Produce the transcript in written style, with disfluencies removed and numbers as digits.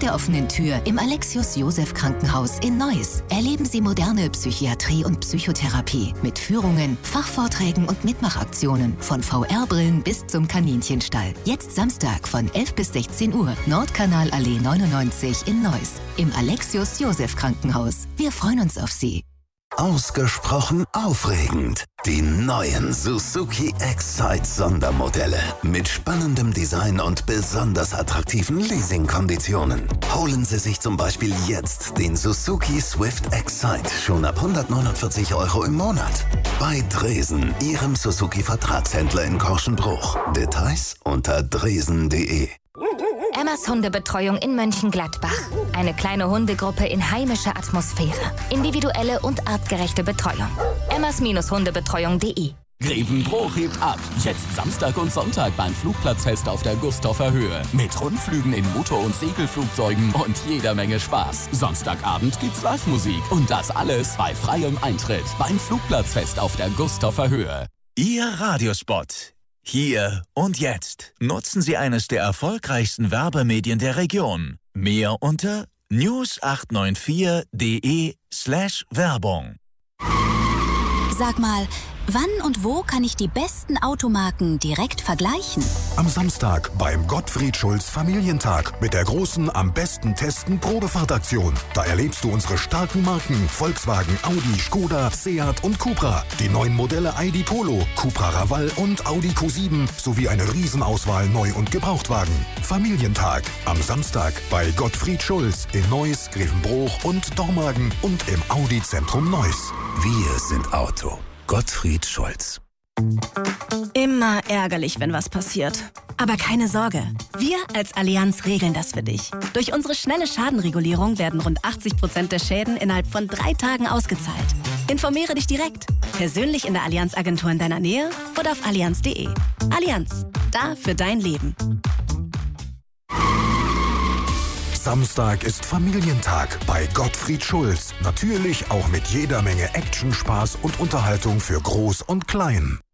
der offenen Tür im Alexius-Joseph-Krankenhaus in Neuss erleben Sie moderne Psychiatrie und Psychotherapie mit Führungen, Fachvorträgen und Mitmachaktionen von VR-Brillen bis zum Kaninchenstall. Jetzt Samstag von 11 bis 16 Uhr, Nordkanalallee 99 in Neuss im Alexius-Joseph-Krankenhaus. Wir freuen uns auf Sie. Ausgesprochen aufregend. Die neuen Suzuki Excite Sondermodelle mit spannendem Design und besonders attraktiven Leasingkonditionen. Holen Sie sich zum Beispiel jetzt den Suzuki Swift Excite schon ab 149 € im Monat. Bei Dresen, Ihrem Suzuki-Vertragshändler in Korschenbruch. Details unter dresen.de. Emmas Hundebetreuung in Mönchengladbach. Eine kleine Hundegruppe in heimischer Atmosphäre. Individuelle und artgerechte Betreuung. Emmas-Hundebetreuung.de. Grevenbroich hebt ab. Jetzt Samstag und Sonntag beim Flugplatzfest auf der Gusthofer Höhe. Mit Rundflügen in Motor- und Segelflugzeugen und jeder Menge Spaß. Samstagabend gibt's Live-Musik. Und das alles bei freiem Eintritt beim Flugplatzfest auf der Gusthofer Höhe. Ihr Radiospot. Hier und jetzt. Nutzen Sie eines der erfolgreichsten Werbemedien der Region. Mehr unter news894.de/Werbung. Sag mal, wann und wo kann ich die besten Automarken direkt vergleichen? Am Samstag beim Gottfried Schulz Familientag mit der großen Am besten testen Probefahrtaktion. Da erlebst du unsere starken Marken Volkswagen, Audi, Skoda, Seat und Cupra. Die neuen Modelle ID Polo, Cupra Raval und Audi Q7 sowie eine Riesenauswahl Neu- und Gebrauchtwagen. Familientag am Samstag bei Gottfried Schulz in Neuss, Grevenbroich und Dormagen und im Audi-Zentrum Neuss. Wir sind Auto. Gottfried Schulz. Immer ärgerlich, wenn was passiert. Aber keine Sorge, wir als Allianz regeln das für dich. Durch unsere schnelle Schadenregulierung werden rund 80% der Schäden innerhalb von 3 Tagen ausgezahlt. Informiere dich direkt, persönlich in der Allianz-Agentur in deiner Nähe oder auf allianz.de. Allianz, da für dein Leben. Samstag ist Familientag bei Gottfried Schulz. Natürlich auch mit jeder Menge Action, Spaß und Unterhaltung für Groß und Klein.